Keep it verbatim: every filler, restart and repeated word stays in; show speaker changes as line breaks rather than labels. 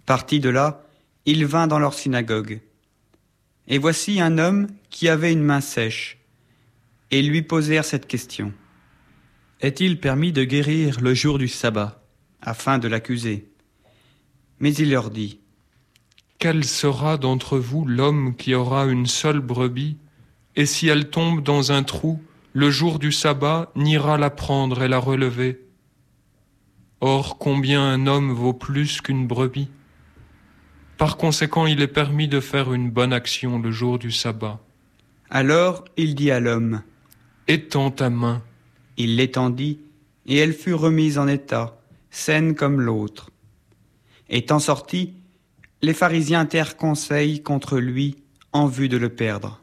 Parti de là, il vint dans leur synagogue. Et voici un homme qui avait une main sèche, et lui posèrent cette question.
Est-il permis de guérir le jour du sabbat ?
Afin de l'accuser. Mais il leur dit,
quel sera d'entre vous l'homme qui aura une seule brebis, et si elle tombe dans un trou, le jour du sabbat n'ira la prendre et la relever? Or, combien un homme vaut plus qu'une brebis? Par conséquent, il est permis de faire une bonne action le jour du sabbat.
Alors il dit à l'homme,
étends ta main.
Il l'étendit, et elle fut remise en état, saine comme l'autre. Étant sortis, les pharisiens tinrent conseil contre lui en vue de le perdre.